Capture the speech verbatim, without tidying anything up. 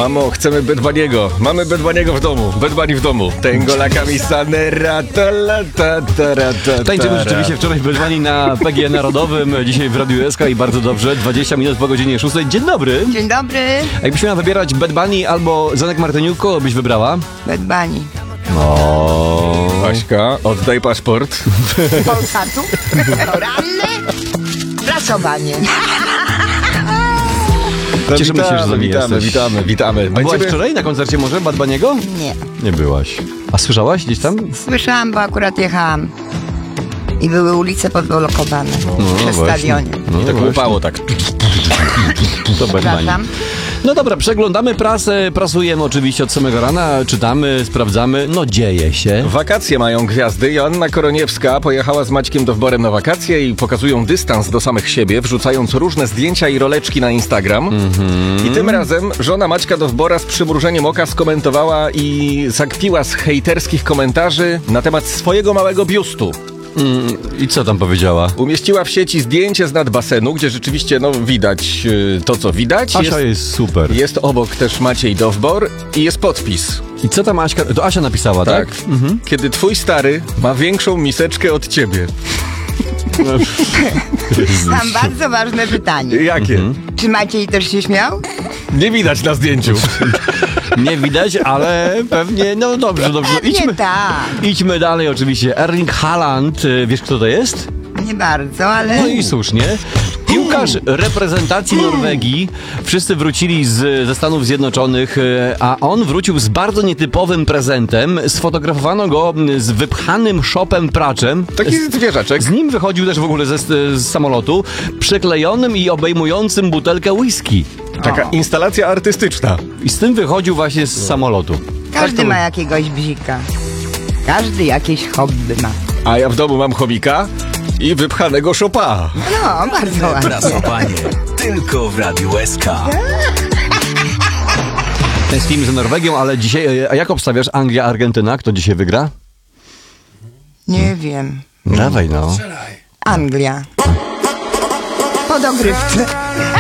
Mamo, chcemy Bad Bunny'ego. Mamy Bad Bunny'ego w domu. Bad Bunny w domu. Tengo la camisa nera, ta la ta ta ra, ta, Tańczymy rzeczywiście wczoraj Bad Bunny na P G E Narodowym, dzisiaj w Radiu S K i bardzo dobrze. dwadzieścia minut po godzinie szóstej. Dzień dobry. Dzień dobry. A jakbyś miała wybierać Bad Bunny albo Zenek Martyniuk, kogo byś wybrała? Bad Bunny. O. Aśka, oddaj paszport. Polsatu. Ranne. Prasowanie. Cieszymy się, że z nami witamy, jesteś. witamy, witamy. A byłaś Będziemy... wczoraj na koncercie może Bad Bunny'ego? Nie. Nie byłaś. A słyszałaś gdzieś tam? Słyszałam, bo akurat jechałam. I były ulice podblokowane No, przy właśnie. stadionie. No, Tak właśnie. łupało, tak. To Bad Bunny. Przepraszam. No dobra, przeglądamy prasę, prasujemy oczywiście od samego rana, czytamy, sprawdzamy, no dzieje się. Wakacje mają gwiazdy. Joanna Koroniewska pojechała z Maćkiem Dowborem na wakacje i pokazują dystans do samych siebie, wrzucając różne zdjęcia i roleczki na Instagram. Mhm. I tym razem żona Maćka Dowbora z przymrużeniem oka skomentowała i zakpiła z hejterskich komentarzy na temat swojego małego biustu. Mm, I co tam powiedziała? Umieściła w sieci zdjęcie z nad basenu, gdzie rzeczywiście no, widać y, to, co widać. Asia Jest, jest super. jest obok też Maciej Dowbor i jest podpis. I co tam Aśka... To Asia napisała, tak? Mhm. Kiedy twój stary ma większą miseczkę od ciebie. Mam bardzo ważne pytanie. Jakie? Czy Maciej też się śmiał? Nie widać na zdjęciu. Nie widać, ale pewnie... No dobrze, dobrze. Idźmy, Nie tak. idźmy dalej oczywiście. Erling Haaland, y, wiesz kto to jest? Nie bardzo, ale... No i słusznie. Piłkarz reprezentacji Norwegii. Wszyscy wrócili z, ze Stanów Zjednoczonych, e, a on wrócił z bardzo nietypowym prezentem. Sfotografowano go z wypchanym szopem praczem. Taki zwierzaczek. Z nim wychodził też w ogóle ze, z samolotu, przyklejonym i obejmującym butelkę whisky. Taka instalacja artystyczna. I z tym wychodził właśnie z samolotu. Każdy Tak to- ma jakiegoś bzika. Każdy jakieś hobby ma. A ja w domu mam chomika i wypchanego szopa. No, bardzo ładnie. Prasowanie tylko w Radiu S K. Tęsknimy za Norwegią, ale dzisiaj... e, A jak obstawiasz Anglia-Argentyna? Kto dzisiaj wygra? Nie wiem. Dawaj no. Anglia. Po dogrywce.